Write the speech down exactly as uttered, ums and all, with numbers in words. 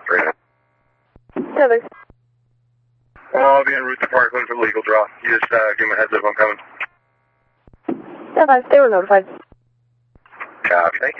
three. Heather. Well, I'll be en route to Parkland for legal draw. You just uh, give me a heads up I'm coming. Yeah, five, they were notified. Copy, thank you.